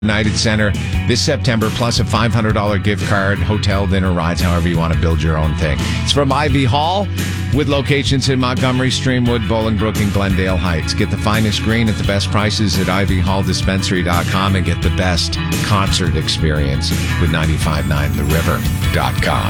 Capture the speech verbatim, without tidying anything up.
United Center this September, plus a five hundred dollars gift card, hotel, dinner, rides, however you want to build your own thing. It's from Ivy Hall, with locations in Montgomery, Streamwood, Bolingbrook, and Glendale Heights. Get the finest green at the best prices at ivy hall dispensary dot com and get the best concert experience with ninety-five point nine the river dot com.